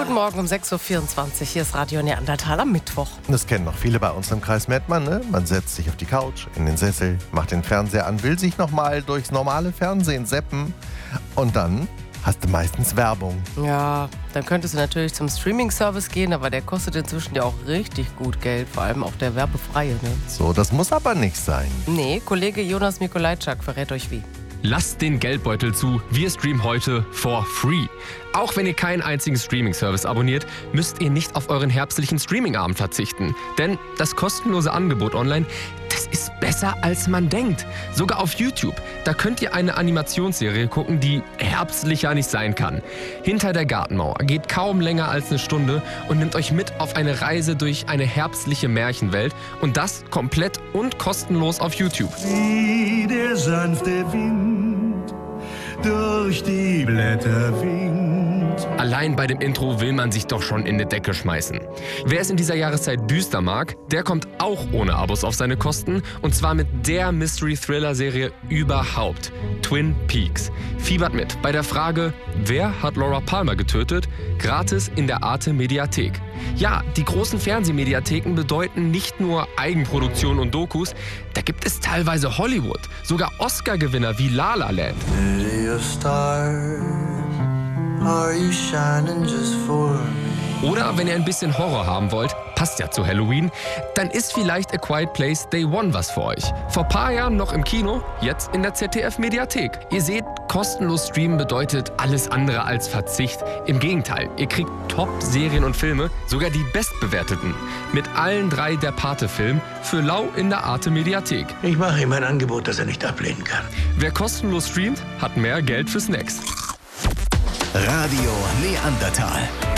Guten Morgen um 6.24 Uhr. Hier ist Radio Neandertal am Mittwoch. Das kennen noch viele bei uns im Kreis Mettmann, ne? Man setzt sich auf die Couch, in den Sessel, macht den Fernseher an, will sich nochmal durchs normale Fernsehen zappen und dann hast du meistens Werbung. Ja, dann könntest du natürlich zum Streaming-Service gehen, aber der kostet inzwischen ja auch richtig gut Geld, vor allem auch der werbefreie, ne? So, das muss aber nicht sein. Nee, Kollege Jonas Mikolajczak verrät euch wie. Lasst den Geldbeutel zu, wir streamen heute for free. Auch wenn ihr keinen einzigen Streaming-Service abonniert, müsst ihr nicht auf euren herbstlichen Streaming-Abend verzichten. Denn das kostenlose Angebot online, das ist besser als man denkt. Sogar auf YouTube, da könnt ihr eine Animationsserie gucken, die herbstlicher nicht sein kann. Hinter der Gartenmauer geht kaum länger als eine Stunde und nimmt euch mit auf eine Reise durch eine herbstliche Märchenwelt. Und das komplett und kostenlos auf YouTube. Wie der sanfte Wind durch die Blätter winkt. Allein bei dem Intro will man sich doch schon in die Decke schmeißen. Wer es in dieser Jahreszeit düster mag, der kommt auch ohne Abos auf seine Kosten. Und zwar mit der Mystery-Thriller-Serie überhaupt, Twin Peaks. Fiebert mit bei der Frage, wer hat Laura Palmer getötet? Gratis in der Arte-Mediathek. Ja, die großen Fernsehmediatheken bedeuten nicht nur Eigenproduktion und Dokus, da gibt es teilweise Hollywood, sogar Oscar-Gewinner wie La La Land. Are you shining just for me? Oder wenn ihr ein bisschen Horror haben wollt, passt ja zu Halloween, dann ist vielleicht A Quiet Place Day One was für euch. Vor ein paar Jahren noch im Kino, jetzt in der ZDF-Mediathek. Ihr seht, kostenlos streamen bedeutet alles andere als Verzicht. Im Gegenteil, ihr kriegt Top-Serien und Filme, sogar die bestbewerteten. Mit allen 3 der Pate-Filmen für lau in der Arte-Mediathek. Ich mache ihm ein Angebot, das er nicht ablehnen kann. Wer kostenlos streamt, hat mehr Geld für Snacks. Radio Neandertal.